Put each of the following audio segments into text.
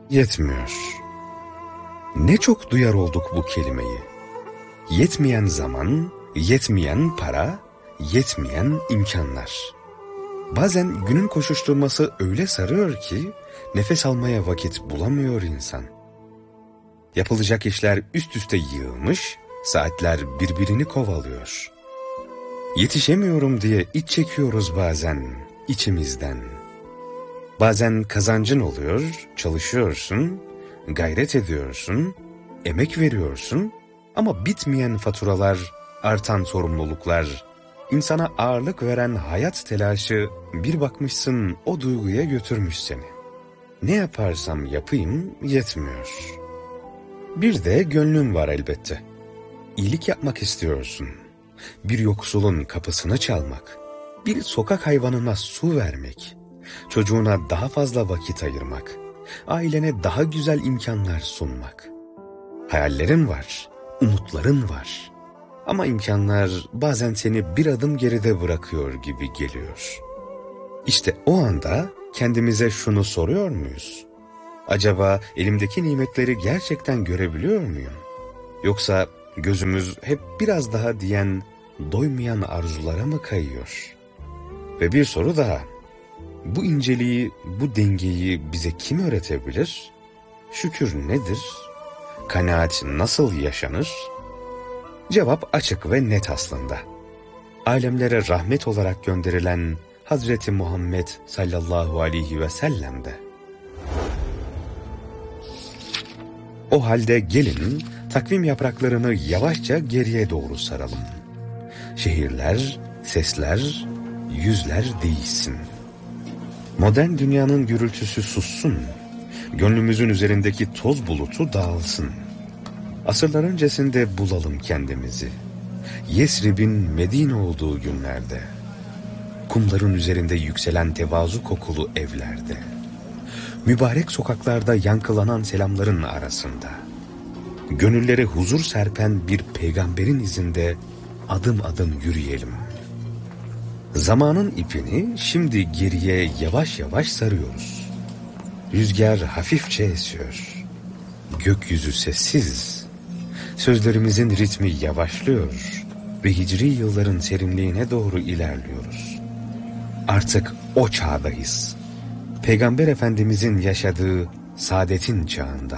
yetmiyor. Ne çok duyar olduk bu kelimeyi. Yetmeyen zaman, yetmeyen para, yetmeyen imkanlar. Bazen günün koşuşturması öyle sarıyor ki nefes almaya vakit bulamıyor insan. Yapılacak işler üst üste yığılmış, saatler birbirini kovalıyor. Yetişemiyorum diye iç çekiyoruz bazen içimizden. Bazen kazancın oluyor, çalışıyorsun, gayret ediyorsun, emek veriyorsun ama bitmeyen faturalar, artan sorumluluklar, insana ağırlık veren hayat telaşı bir bakmışsın o duyguya götürmüş seni. Ne yaparsam yapayım yetmiyor. Bir de gönlün var elbette. İyilik yapmak istiyorsun. Bir yoksulun kapısını çalmak, bir sokak hayvanına su vermek, çocuğuna daha fazla vakit ayırmak, ailene daha güzel imkanlar sunmak. Hayallerin var, umutların var. Ama imkanlar bazen seni bir adım geride bırakıyor gibi geliyor. İşte o anda kendimize şunu soruyor muyuz? Acaba elimdeki nimetleri gerçekten görebiliyor muyum? Yoksa gözümüz hep biraz daha diyen, doymayan arzulara mı kayıyor? Ve bir soru daha. Bu inceliği, bu dengeyi bize kim öğretebilir? Şükür nedir? Kanaat nasıl yaşanır? Cevap açık ve net aslında. Alemlere rahmet olarak gönderilen Hazreti Muhammed sallallahu aleyhi ve sellem'de. O halde gelin takvim yapraklarını yavaşça geriye doğru saralım. Şehirler, sesler, yüzler değişsin. Modern dünyanın gürültüsü sussun. Gönlümüzün üzerindeki toz bulutu dağılsın. Asırlar öncesinde bulalım kendimizi. Yesrib'in Medine olduğu günlerde. Kumların üzerinde yükselen tevazu kokulu evlerde. Mübarek sokaklarda yankılanan selamların arasında. Gönüllere huzur serpen bir peygamberin izinde adım adım yürüyelim. Zamanın ipini şimdi geriye yavaş yavaş sarıyoruz. Rüzgar hafifçe esiyor. Gökyüzü sessiz. Sözlerimizin ritmi yavaşlıyor ve hicri yılların serinliğine doğru ilerliyoruz. Artık o çağdayız. Peygamber Efendimizin yaşadığı saadetin çağında.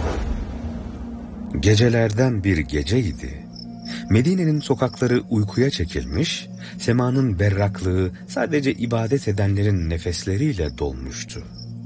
Gecelerden bir geceydi. Medine'nin sokakları uykuya çekilmiş, semanın berraklığı sadece ibadet edenlerin nefesleriyle dolmuştu.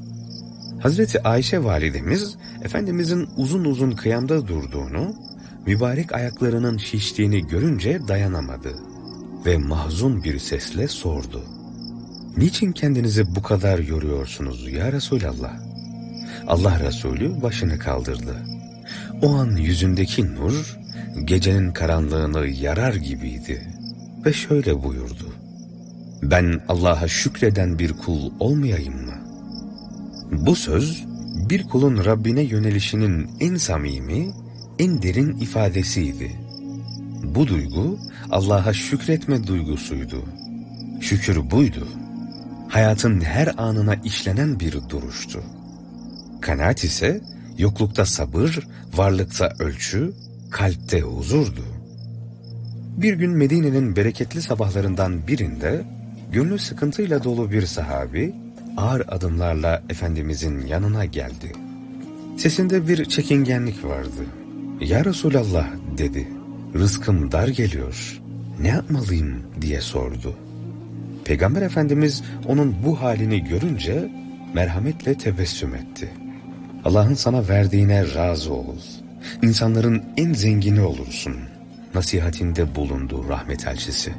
Hazreti Ayşe validemiz, Efendimizin uzun uzun kıyamda durduğunu, mübarek ayaklarının şiştiğini görünce dayanamadı ve mahzun bir sesle sordu. "Niçin kendinizi bu kadar yoruyorsunuz ya Resulallah?" Allah Resulü başını kaldırdı. O an yüzündeki nur, gecenin karanlığını yarar gibiydi ve şöyle buyurdu: "Ben Allah'a şükreden bir kul olmayayım mı?" Bu söz, bir kulun Rabbine yönelişinin en samimi, en derin ifadesiydi. Bu duygu, Allah'a şükretme duygusuydu. Şükür buydu. Hayatın her anına işlenen bir duruştu. Kanaat ise, yoklukta sabır, varlıkta ölçü, kalpte huzurdu. Bir gün Medine'nin bereketli sabahlarından birinde, gönlü sıkıntıyla dolu bir sahabi, ağır adımlarla Efendimizin yanına geldi. Sesinde bir çekingenlik vardı. "Ya Resulallah," dedi, "rızkım dar geliyor. Ne yapmalıyım?" diye sordu. Peygamber Efendimiz onun bu halini görünce merhametle tebessüm etti. "Allah'ın sana verdiğine razı ol. İnsanların en zengini olursun." Nasihatinde bulundu rahmet elçisi.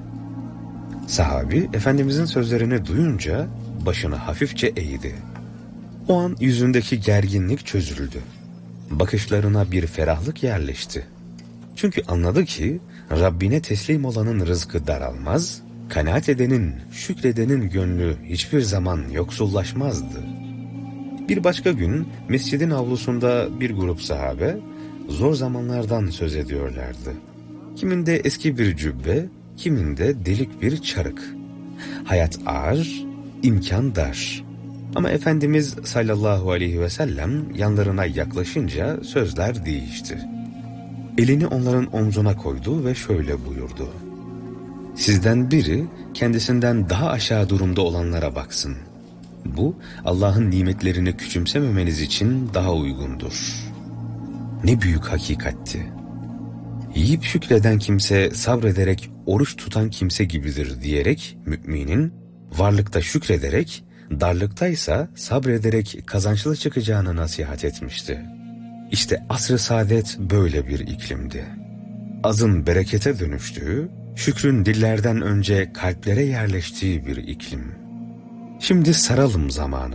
Sahabi Efendimizin sözlerini duyunca başını hafifçe eğdi. O an yüzündeki gerginlik çözüldü. Bakışlarına bir ferahlık yerleşti. Çünkü anladı ki Rabbine teslim olanın rızkı daralmaz, kanaat edenin, şükredenin gönlü hiçbir zaman yoksullaşmazdı. Bir başka gün mescidin avlusunda bir grup sahabe zor zamanlardan söz ediyorlardı. Kiminde eski bir cübbe, kiminde delik bir çarık. Hayat ağır, imkan dar. Ama Efendimiz sallallahu aleyhi ve sellem yanlarına yaklaşınca sözler değişti. Elini onların omzuna koydu ve şöyle buyurdu: "Sizden biri kendisinden daha aşağı durumda olanlara baksın. Bu Allah'ın nimetlerini küçümsememeniz için daha uygundur." Ne büyük hakikatti. Yiyip şükreden kimse sabrederek oruç tutan kimse gibidir diyerek müminin varlıkta şükrederek, darlıktaysa sabrederek kazançlı çıkacağını nasihat etmişti. İşte asr-ı saadet böyle bir iklimdi. Azın berekete dönüştüğü, şükrün dillerden önce kalplere yerleştiği bir iklim. Şimdi saralım zamanı.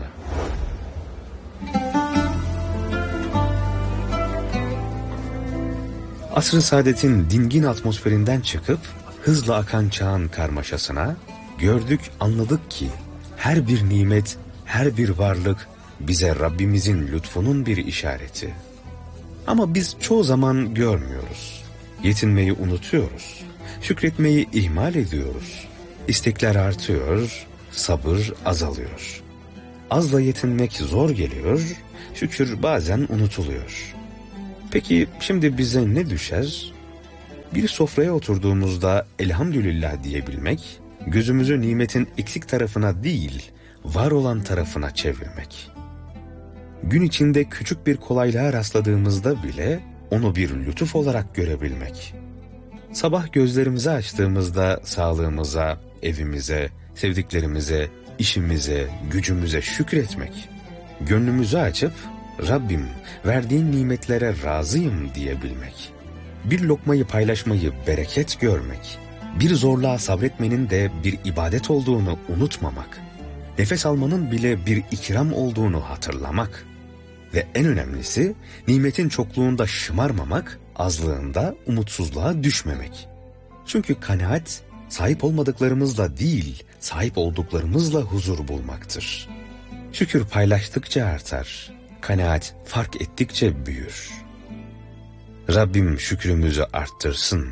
Asr-ı saadetin dingin atmosferinden çıkıp hızla akan çağın karmaşasına, gördük, anladık ki her bir nimet, her bir varlık bize Rabbimizin lütfunun bir işareti. Ama biz çoğu zaman görmüyoruz. Yetinmeyi unutuyoruz. Şükretmeyi ihmal ediyoruz. İstekler artıyor, sabır azalıyor. Azla yetinmek zor geliyor, şükür bazen unutuluyor. Peki şimdi bize ne düşer? Bir sofraya oturduğumuzda elhamdülillah diyebilmek, gözümüzü nimetin eksik tarafına değil, var olan tarafına çevirmek. Gün içinde küçük bir kolaylığa rastladığımızda bile onu bir lütuf olarak görebilmek. Sabah gözlerimizi açtığımızda sağlığımıza, evimize, sevdiklerimize, işimize, gücümüze şükretmek. Gönlümüzü açıp Rabbim verdiğin nimetlere razıyım diyebilmek. Bir lokmayı paylaşmayı bereket görmek. Bir zorluğa sabretmenin de bir ibadet olduğunu unutmamak. Nefes almanın bile bir ikram olduğunu hatırlamak. Ve en önemlisi nimetin çokluğunda şımarmamak, azlığında umutsuzluğa düşmemek. Çünkü kanaat sahip olmadıklarımızla değil, sahip olduklarımızla huzur bulmaktır. Şükür paylaştıkça artar, kanaat fark ettikçe büyür. Rabbim şükrümüzü arttırsın.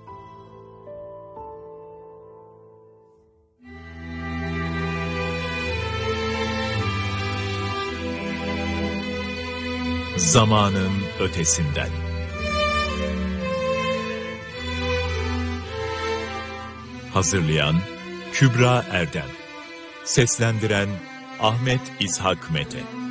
Zamanın ötesinden. Hazırlayan Kübra Erdem. Seslendiren Ahmet İshak Mete.